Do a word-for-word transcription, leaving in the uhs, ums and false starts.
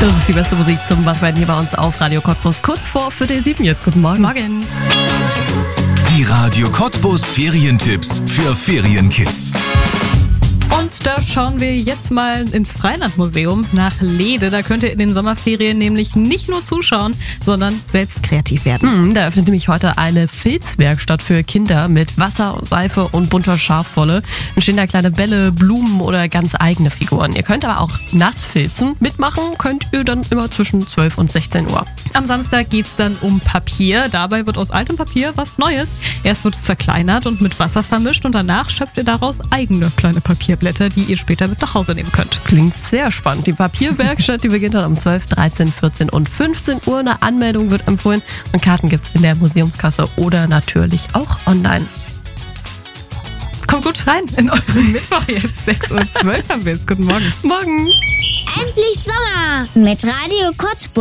Das ist die beste Musik zum Wachwerden hier bei uns auf Radio Cottbus. Kurz vor Viertel sieben jetzt. Guten Morgen. Morgen. Die Radio Cottbus Ferientipps für Ferienkids. Und da schauen wir jetzt mal ins Freilandmuseum nach Lede. Da könnt ihr in den Sommerferien nämlich nicht nur zuschauen, sondern selbst kreativ werden. Hm, da öffnet nämlich heute eine Filzwerkstatt für Kinder mit Wasser, Seife und bunter Schafwolle. Dann stehen da kleine Bälle, Blumen oder ganz eigene Figuren. Ihr könnt aber auch nass filzen. Mitmachen könnt ihr dann immer zwischen zwölf und sechzehn Uhr. Am Samstag geht's dann um Papier. Dabei wird aus altem Papier was Neues. Erst wird es zerkleinert und mit Wasser vermischt und danach schöpft ihr daraus eigene kleine Papierblätter, die ihr später mit nach Hause nehmen könnt. Klingt sehr spannend. Die Papierwerkstatt, die beginnt dann um zwölf, dreizehn, vierzehn und fünfzehn Uhr. Eine Anmeldung wird empfohlen und Karten gibt's in der Museumskasse oder natürlich auch online. Kommt gut rein in euren Mittwoch jetzt. sechs Uhr zwölf haben wir es. Guten Morgen. Morgen. Endlich Sommer mit Radio Cottbus.